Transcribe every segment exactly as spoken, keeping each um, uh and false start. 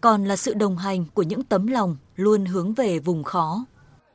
còn là sự đồng hành của những tấm lòng luôn hướng về vùng khó.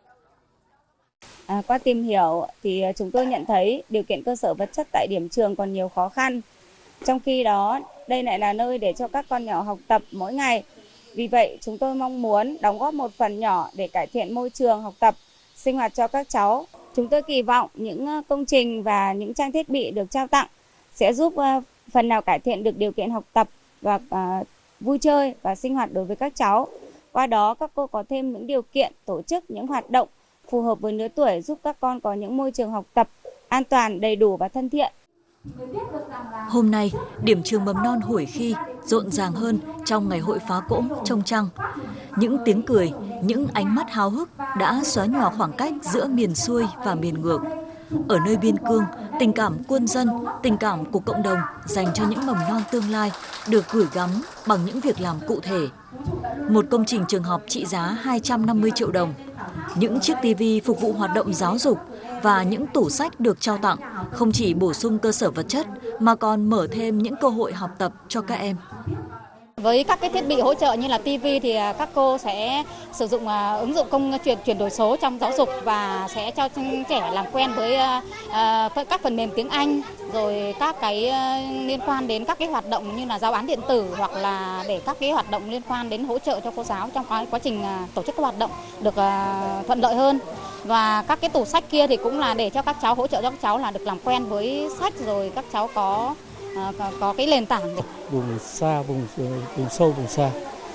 À, qua tìm hiểu thì chúng tôi nhận thấy điều kiện cơ sở vật chất tại điểm trường còn nhiều khó khăn. Trong khi đó, đây lại là nơi để cho các con nhỏ học tập mỗi ngày. Vì vậy, chúng tôi mong muốn đóng góp một phần nhỏ để cải thiện môi trường học tập, sinh hoạt cho các cháu. Chúng tôi kỳ vọng những công trình và những trang thiết bị được trao tặng sẽ giúp phần nào cải thiện được điều kiện học tập và vui chơi và sinh hoạt đối với các cháu. Qua đó, các cô có thêm những điều kiện tổ chức những hoạt động phù hợp với lứa tuổi, giúp các con có những môi trường học tập an toàn, đầy đủ và thân thiện. Hôm nay, điểm trường mầm non Hủy Khi rộn ràng hơn trong ngày hội phá cỗ trông trăng. Những tiếng cười, những ánh mắt háo hức đã xóa nhòa khoảng cách giữa miền xuôi và miền ngược. Ở nơi biên cương, tình cảm quân dân, tình cảm của cộng đồng dành cho những mầm non tương lai được gửi gắm bằng những việc làm cụ thể. Một công trình trường học trị giá hai trăm năm mươi triệu đồng, những chiếc tivi phục vụ hoạt động giáo dục và những tủ sách được trao tặng không chỉ bổ sung cơ sở vật chất mà còn mở thêm những cơ hội học tập cho các em. Với các cái thiết bị hỗ trợ như là ti vi thì các cô sẽ sử dụng uh, ứng dụng công chuyển chuyển đổi số trong giáo dục và sẽ cho trẻ làm quen với uh, các phần mềm tiếng Anh, rồi các cái uh, liên quan đến các cái hoạt động như là giáo án điện tử, hoặc là để các cái hoạt động liên quan đến hỗ trợ cho cô giáo trong quá, quá trình uh, tổ chức các hoạt động được uh, thuận lợi hơn. Và các cái tủ sách kia thì cũng là để cho các cháu, hỗ trợ cho các cháu là được làm quen với sách, rồi các cháu có À, có, có cái nền tảng. Vùng xa, vùng, vùng sâu, vùng xa.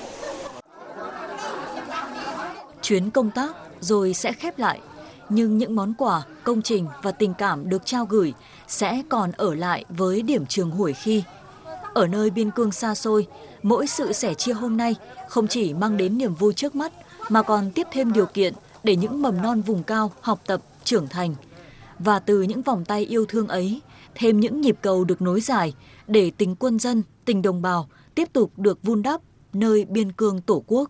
Chuyến công tác rồi sẽ khép lại, nhưng những món quà, công trình và tình cảm được trao gửi sẽ còn ở lại với điểm trường Hủy Khi. Ở nơi biên cương xa xôi, mỗi sự sẻ chia hôm nay không chỉ mang đến niềm vui trước mắt mà còn tiếp thêm điều kiện để những mầm non vùng cao học tập, trưởng thành. Và từ những vòng tay yêu thương ấy, thêm những nhịp cầu được nối dài để tình quân dân, tình đồng bào tiếp tục được vun đắp nơi biên cương Tổ quốc.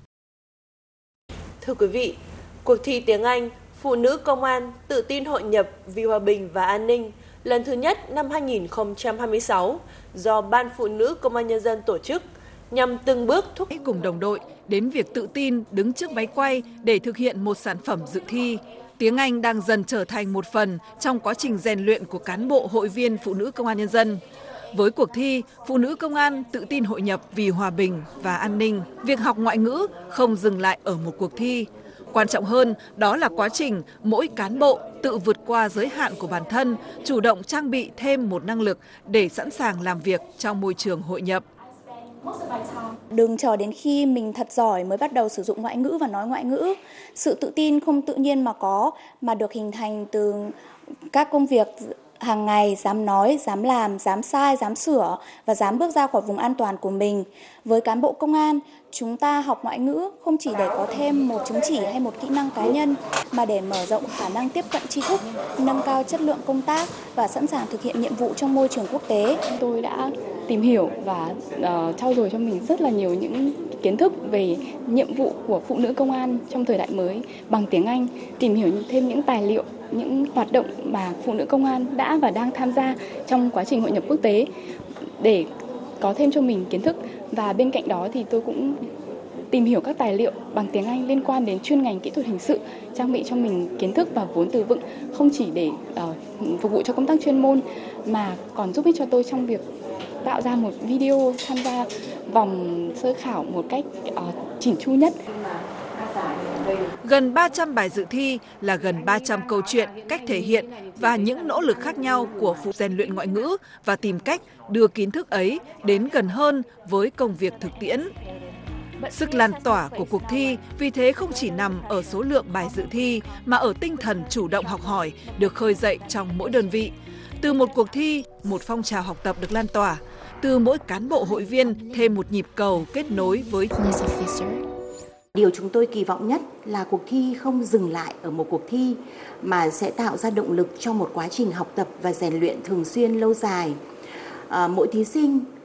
Thưa quý vị, cuộc thi tiếng Anh Phụ nữ Công an tự tin hội nhập vì hòa bình và an ninh lần thứ nhất năm hai nghìn không trăm hai mươi sáu do Ban Phụ nữ Công an Nhân dân tổ chức nhằm từng bước thúc đẩy cùng đồng đội đến việc tự tin đứng trước máy quay để thực hiện một sản phẩm dự thi. Tiếng Anh đang dần trở thành một phần trong quá trình rèn luyện của cán bộ hội viên Phụ nữ Công an Nhân dân. Với cuộc thi Phụ nữ Công an tự tin hội nhập vì hòa bình và an ninh, việc học ngoại ngữ không dừng lại ở một cuộc thi. Quan trọng hơn, đó là quá trình mỗi cán bộ tự vượt qua giới hạn của bản thân, chủ động trang bị thêm một năng lực để sẵn sàng làm việc trong môi trường hội nhập. Đừng chờ đến khi mình thật giỏi mới bắt đầu sử dụng ngoại ngữ và nói ngoại ngữ. Sự tự tin không tự nhiên mà có, mà được hình thành từ các công việc hàng ngày, dám nói, dám làm, dám sai, dám sửa và dám bước ra khỏi vùng an toàn của mình. Với cán bộ công an, chúng ta học ngoại ngữ không chỉ để có thêm một chứng chỉ hay một kỹ năng cá nhân, mà để mở rộng khả năng tiếp cận tri thức, nâng cao chất lượng công tác và sẵn sàng thực hiện nhiệm vụ trong môi trường quốc tế. Tôi đã tìm hiểu và uh, trau dồi cho mình rất là nhiều những kiến thức về nhiệm vụ của phụ nữ công an trong thời đại mới bằng tiếng Anh, tìm hiểu thêm những tài liệu, những hoạt động mà phụ nữ công an đã và đang tham gia trong quá trình hội nhập quốc tế để có thêm cho mình kiến thức. Và bên cạnh đó thì tôi cũng tìm hiểu các tài liệu bằng tiếng Anh liên quan đến chuyên ngành kỹ thuật hình sự, trang bị cho mình kiến thức và vốn từ vựng không chỉ để uh, phục vụ cho công tác chuyên môn mà còn giúp ích cho tôi trong việc tạo ra một video tham gia vòng sơ khảo một cách uh, chỉn chu nhất. Gần ba trăm bài dự thi là gần ba trăm câu chuyện, cách thể hiện và những nỗ lực khác nhau của phụ rèn luyện ngoại ngữ và tìm cách đưa kiến thức ấy đến gần hơn với công việc thực tiễn. Sức lan tỏa của cuộc thi vì thế không chỉ nằm ở số lượng bài dự thi mà ở tinh thần chủ động học hỏi được khơi dậy trong mỗi đơn vị. Từ một cuộc thi, một phong trào học tập được lan tỏa, từ mỗi cán bộ hội viên thêm một nhịp cầu kết nối với. Điều chúng tôi kỳ vọng nhất là cuộc thi không dừng lại ở một cuộc thi mà sẽ tạo ra động lực cho một quá trình học tập và rèn luyện thường xuyên lâu dài. À, mỗi thí sinh